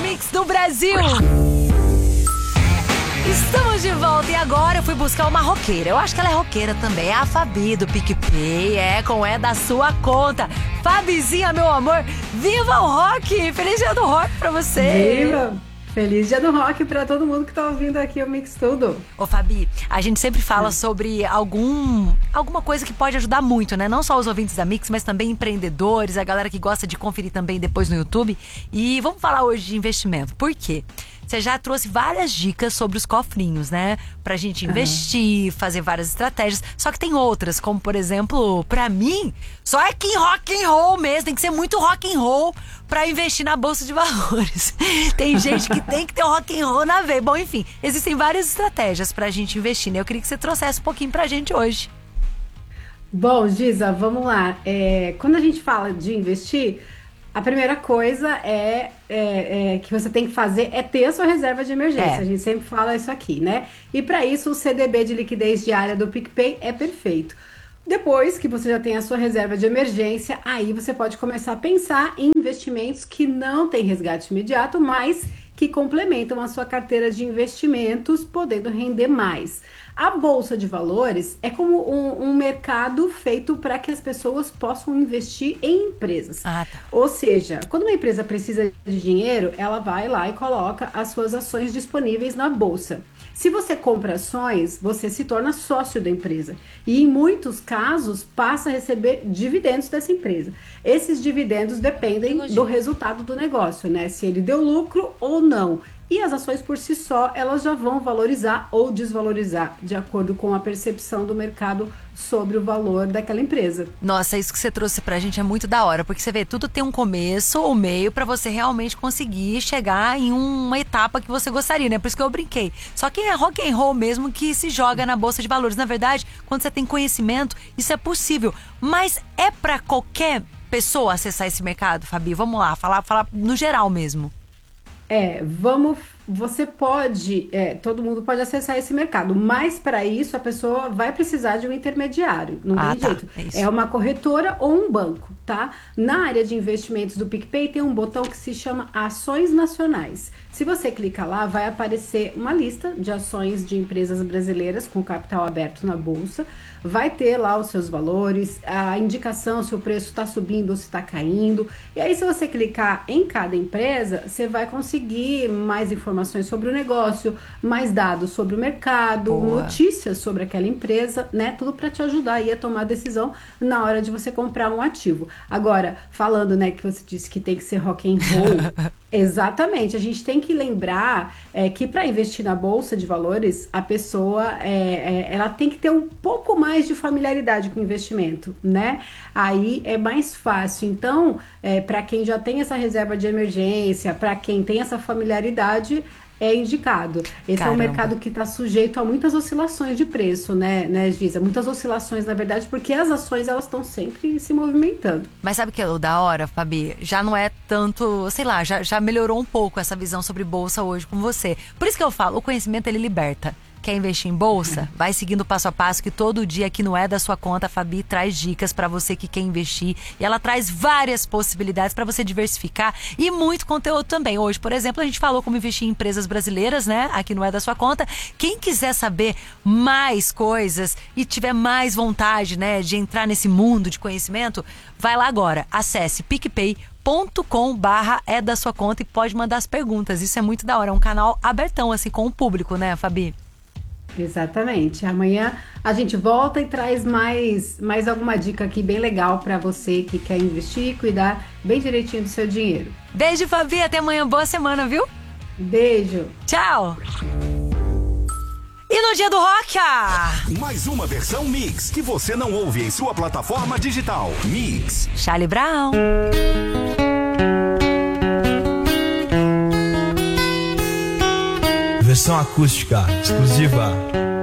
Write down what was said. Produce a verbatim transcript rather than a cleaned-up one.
Mix do Brasil. Estamos de volta e agora eu fui buscar uma roqueira. Eu acho que ela é roqueira também. É a Fabi do PicPay. É, com é da sua conta. Fabizinha, meu amor, viva o rock! Feliz dia do rock pra você! Viva! Feliz dia do rock pra todo mundo que tá ouvindo aqui o Mix Tudo. Ô Fabi, a gente sempre fala sobre algum, alguma coisa que pode ajudar muito, né? Não só os ouvintes da Mix, mas também empreendedores, a galera que gosta de conferir também depois no YouTube. E vamos falar hoje de investimento. Por quê? Você já trouxe várias dicas sobre os cofrinhos, né? Pra gente investir, uhum. fazer várias estratégias. Só que tem outras, como por exemplo, pra mim, só é que em rock and roll mesmo. Tem que ser muito rock and roll pra investir na bolsa de valores. Tem gente que tem que ter o rock and roll na veia. Bom, enfim, existem várias estratégias pra gente investir, né? Eu queria que você trouxesse um pouquinho pra gente hoje. Bom, Giza, vamos lá. É, quando a gente fala de investir, a primeira coisa é, é, é que você tem que fazer é ter a sua reserva de emergência. É. A gente sempre fala isso aqui, né? E para isso o C D B de liquidez diária do PicPay é perfeito. Depois que você já tem a sua reserva de emergência, aí você pode começar a pensar em investimentos que não têm resgate imediato, mas que complementam a sua carteira de investimentos, podendo render mais. A Bolsa de Valores é como um, um mercado feito para que as pessoas possam investir em empresas. Ah, tá. Ou seja, quando uma empresa precisa de dinheiro, ela vai lá e coloca as suas ações disponíveis na Bolsa. Se você compra ações, você se torna sócio da empresa. E em muitos casos, passa a receber dividendos dessa empresa. Esses dividendos dependem do resultado do negócio, né? Se ele deu lucro ou não. E as ações por si só, elas já vão valorizar ou desvalorizar, de acordo com a percepção do mercado sobre o valor daquela empresa. Nossa, isso que você trouxe pra gente é muito da hora, porque você vê, tudo tem um começo ou meio pra você realmente conseguir chegar em uma etapa que você gostaria, né? Por isso que eu brinquei. Só que é rock and roll mesmo que se joga na Bolsa de Valores. Na verdade, quando você tem conhecimento, isso é possível. Mas é pra qualquer pessoa acessar esse mercado, Fabi? Vamos lá, falar, falar no geral mesmo. É, vamos, você pode, é, todo mundo pode acessar esse mercado, mas para isso a pessoa vai precisar de um intermediário, não ah, tem tá, jeito. É, é uma corretora ou um banco, tá? Na área de investimentos do PicPay tem um botão que se chama Ações Nacionais. Se você clicar lá, vai aparecer uma lista de ações de empresas brasileiras com capital aberto na bolsa. Vai ter lá os seus valores, a indicação se o preço está subindo ou se está caindo. E aí, se você clicar em cada empresa, você vai conseguir mais informações sobre o negócio, mais dados sobre o mercado, Boa. notícias sobre aquela empresa, né? Tudo para te ajudar aí a tomar a decisão na hora de você comprar um ativo. Agora, falando, né, que você disse que tem que ser rock and roll. Exatamente, a gente tem que lembrar é, que para investir na Bolsa de Valores, a pessoa é, é, ela tem que ter um pouco mais de familiaridade com o investimento, né? Aí é mais fácil. Então, é, para quem já tem essa reserva de emergência, para quem tem essa familiaridade, é indicado. Esse Caramba. é um mercado que está sujeito a muitas oscilações de preço, né, né, Giza? Muitas oscilações, na verdade, porque as ações, elas estão sempre se movimentando. Mas sabe o que é o da hora, Fabi? Já não é tanto, sei lá, já, já melhorou um pouco essa visão sobre bolsa hoje com você. Por isso que eu falo, o conhecimento, ele liberta. Quer investir em bolsa? Vai seguindo passo a passo que todo dia aqui no É da Sua Conta, a Fabi traz dicas para você que quer investir e ela traz várias possibilidades para você diversificar e muito conteúdo também. Hoje, por exemplo, a gente falou como investir em empresas brasileiras, né? Aqui no É da Sua Conta. Quem quiser saber mais coisas e tiver mais vontade, né, de entrar nesse mundo de conhecimento, vai lá agora. Acesse PicPay ponto com barra é da sua conta e pode mandar as perguntas. Isso é muito da hora. É um canal abertão, assim, com o público, né, Fabi? Exatamente. Amanhã a gente volta e traz mais, mais alguma dica aqui bem legal para você que quer investir e cuidar bem direitinho do seu dinheiro. Beijo, Fabi. Até amanhã. Boa semana, viu? Beijo. Tchau. E no dia do rock, ah! Mais uma versão Mix que você não ouve em sua plataforma digital. Mix. Charlie Brown. Versão acústica, exclusiva.